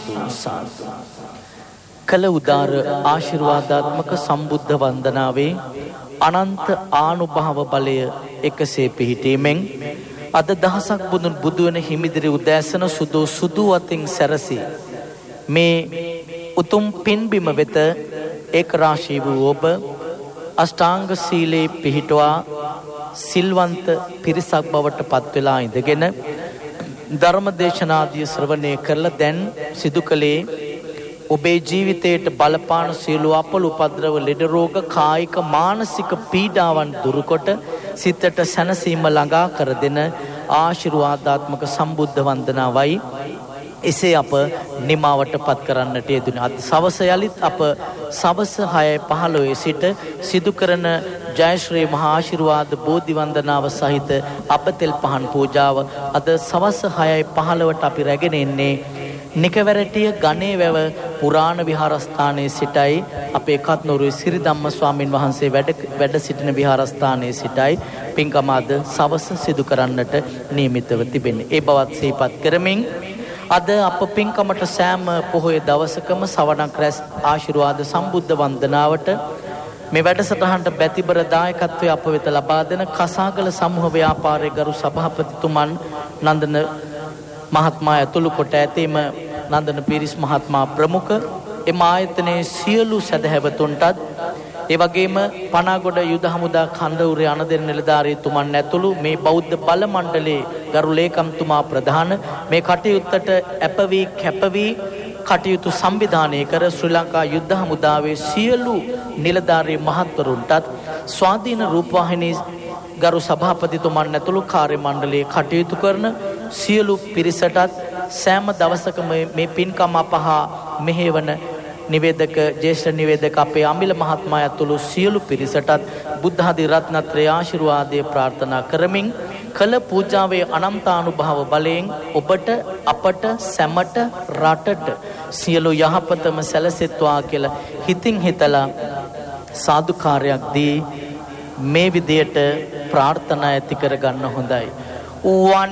සාදු සාදු. කළ උදාර ආශිර්වාදාත්මක සම්බුද්ධ වන්දනාවේ අනන්ත ආනුභාව බලය එකසේ පිහිටීමෙන් අද දහසක් බුදුවන හිමිදිරි උදෑසන සුදු අතින් සැරසී මේ උතුම් පින්බිම වෙත එක් රාශී වූ ඔබ අෂ්ටාංග සීලේ පිහිටුවා සිල්වන්ත පිරිසක් බවට පත් වෙලා ඉඳගෙන ධර්ම දේශනාදිය ශ්‍රවණය කරලා දැන් සිදු කළේ ඔබේ ජීවිතයට බලපාන සියලු අපල උපද්‍රව ලෙඩ රෝග කායික මානසික පීඩාවන් දුරුකොට සිතට සැනසීම ළඟා කර දෙන ආශිර්වාදාත්මක සම්බුද්ධ වන්දනාවයි එසේ අප නිමාවට පත් කරන්නට යෙදුණා. අද සවස යලිත් අප සවස 6:15 සිට සිදු කරන ජය ශ්‍රී මහා ආශිර්වාද බෝධි වන්දනාව සහිත අපතෙල් පහන් පූජාව අද සවස් 6:15ට අපි රැගෙන එන්නේ නිකවැරටිය ගණේවැව පුරාණ විහාරස්ථානයේ සිටයි අපේ කත්නොරුවේ සිරිධම්ම ස්වාමින් වහන්සේ වැඩ සිටින විහාරස්ථානයේ සිටයි පින්කම අද සවස සිදු කරන්නට නියමිතව තිබෙන්නේ. ඒ බවත් සිහිපත් කරමින් අද අප පින්කමට සෑම පොහොය දවසකම සවනක් රැස් ආශිර්වාද සම්බුද්ධ වන්දනාවට මේ වැඩසටහනට බැතිබර දායකත්වයේ අප වෙත ලබා දෙන කසාගල සමූහ ව්‍යාපාරයේ ගරු සභාපතිතුමන් නන්දන මහත්මයා ඇතුළු කොට ඇතීම නන්දන පීරිස් මහත්මයා ප්‍රමුඛ එම ආයතනයේ සියලු සදහැවතුන්ටත් ඒ වගේම පනාගොඩ යුද හමුදා කන්දවුරේ අනදෙන නිලධාරීතුමන් ඇතුළු මේ බෞද්ධ බල මණ්ඩලයේ ගරු ලේකම්තුමා ප්‍රධාන මේ කටයුත්තට අපවි කැපවි කටයුතු සංවිධානය කර ශ්‍රී ලංකා යුද්ධ හමුදාවේ සියලු නිලධාරී මහත්වරුන්ටත් ස්වාධීන රූපවාහිනී ගරු සභාපතිතුමන් ඇතුළු කාර්ය මණ්ඩලයේ කටයුතු කරන සියලු පිරිසටත් සෑම දවසකම මේ පින්කම අපහා මෙහෙවන නිවේදක ජේෂ්ඨ නිවේදක අපේ අමිල මහත්මයා ඇතුළු සියලු පිරිසටත් බුද්ධ ආදී රත්නත්‍රය ආශිර්වාදය ප්‍රාර්ථනා කරමින් කළ පූජාවේ අනන්තානුභාව බලයෙන් ඔබට අපට සැමට රටට සියලු යහපතම සැලසෙත්වා කියලා හිතින් හිතලා සාදුකාරයක් දී මේ විදියට ප්‍රාර්ථනා ඇති කර ගන්න හොඳයි.